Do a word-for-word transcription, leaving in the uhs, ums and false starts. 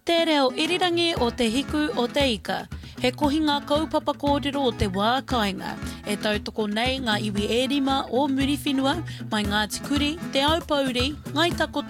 Te reo irirangi o te hiku o te ika. He kohi ngā kaupapa kōrero o te wā kāinga. E tautoko nei ngā iwi e rima o Muriwhenua mai Ngāti Kuri, Te Aupauri, Ngāi Takoto,